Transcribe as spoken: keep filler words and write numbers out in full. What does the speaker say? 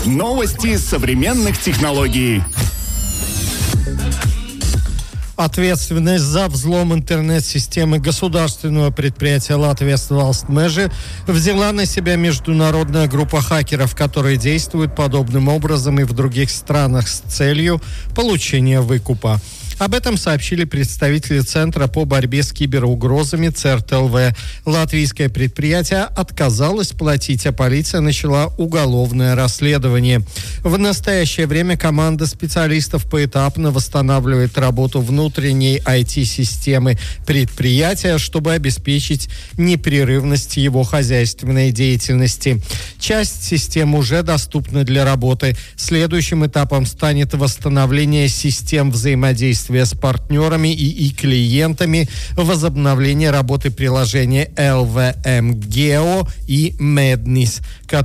Новости современных технологий. Ответственность за взлом интернет-системы государственного предприятия «Латвия Valstmeži» взяла на себя международная группа хакеров, которые действуют подобным образом и в других странах с целью получения выкупа. Об этом сообщили представители Центра по борьбе с киберугрозами ЦЕРТ-ЛВ. Латвийское предприятие отказалось платить, а полиция начала уголовное расследование. В настоящее время команда специалистов поэтапно восстанавливает работу внутренней ай ти-системы предприятия, чтобы обеспечить непрерывность его хозяйственной деятельности. Часть систем уже доступна для работы. Следующим этапом станет восстановление систем взаимодействия с партнерами и, и клиентами, возобновление работы приложения эл ви эм Geo и Mednis,